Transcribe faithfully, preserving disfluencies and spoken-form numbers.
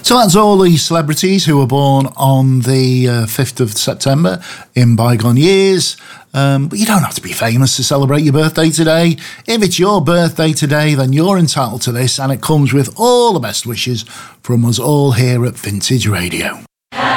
So that's all the celebrities who were born on the uh, fifth of September in bygone years. Um, but you don't have to be famous to celebrate your birthday today. If it's your birthday today, then you're entitled to this, and it comes with all the best wishes from us all here at Vintage Radio.